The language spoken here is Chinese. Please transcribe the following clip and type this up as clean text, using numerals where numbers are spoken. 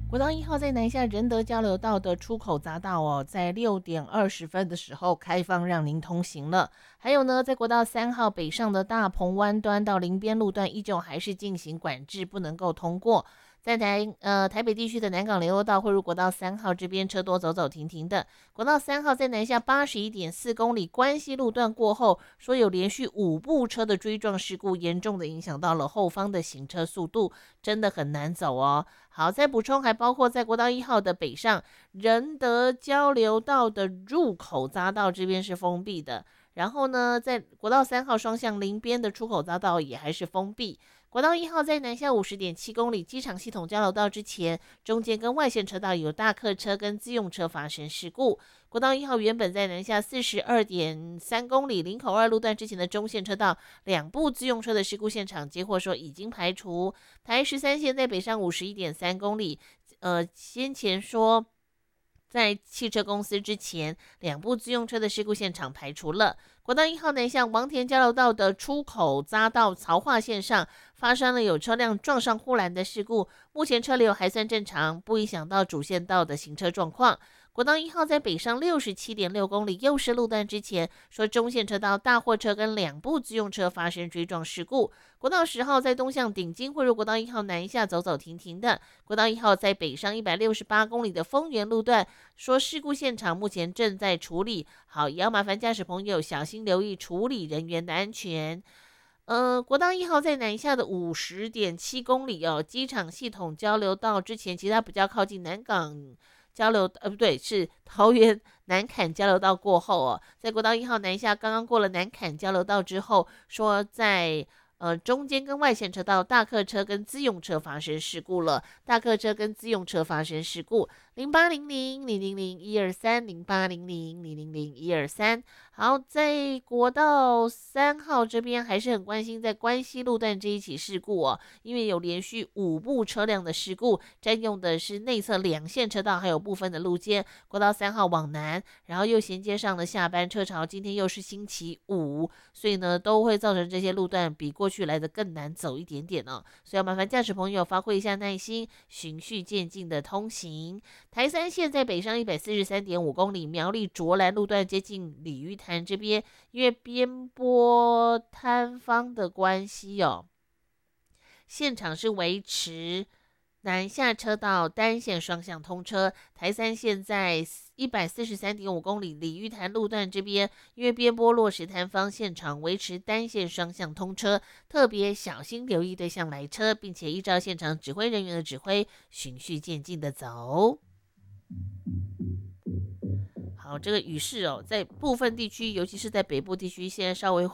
国道1号在南下仁德交流道的出口匝道哦，在6点20分的时候开放让您通行了。还有呢，在国道3号北上的大鹏湾端到林边路段依旧还是进行管制，不能够通过。在台北地区的南港联络道汇入国道3号这边车多走走停停的。国道3号在南下81.4公里关西路段过后，说有连续5部车的追撞事故，严重的影响到了后方的行车速度，真的很难走哦。好，再补充，还包括在国道1号的北上仁德交流道的入口匝道这边是封闭的。然后呢，在国道3号双向林边的出口匝道也还是封闭。国道1号在南下50.7公里机场系统交流道之前，中间跟外线车道有大客车跟自用车发生事故。国道1号原本在南下42.3公里林口2路段之前的中线车道2部自用车的事故现场，接获说已经排除。台13线在北上51.3公里，先前说在汽车公司之前2部自用车的事故现场排除了。国道1号南向王田交流道的出口匝道曹化线上发生了有车辆撞上护栏的事故，目前车流还算正常，不影响到主线道的行车状况。国道1号在北上67.6公里右势路段之前，说中线车道大货车跟2部自用车发生追撞事故。国道10号在东向顶金汇入国道1号南下走走停停的。国道1号在北上168公里的丰原路段，说事故现场目前正在处理。好，也要麻烦驾驶朋友小心留意处理人员的安全。国道1号在南下的50.7公里哦，机场系统交流道之前，其实它比较靠近南港交流，不对，是桃园南坎交流道过后哦，在国道1号南下刚刚过了南坎交流道之后，说在中间跟外线车道大客车跟自用车发生事故了，大客车跟自用车发生事故，0800-000-123，0800-000-123。好，在国道3号这边还是很关心在关西路段这一起事故哦，因为有连续5部车辆的事故，占用的是内侧2线车道，还有部分的路肩。国道3号往南，然后又衔接上了下班车潮，今天又是星期五，所以呢都会造成这些路段比过去来的更难走一点点哦，所以要麻烦驾驶朋友发挥一下耐心，循序渐进的通行。台3线在北上143.5公里，苗栗卓兰路段接近鲤鱼潭这边，因为边坡摊方的关系哦，现场是维持南下车道单线双向通车。台3线在143.5公里鲤鱼潭路段这边，因为边坡落石滩方现场维持单线双向通车，特别小心留意对向来车，并且依照现场指挥人员的指挥，循序渐进的走。好，这个雨势哦，在部分地区，尤其是在北部地区，现在稍微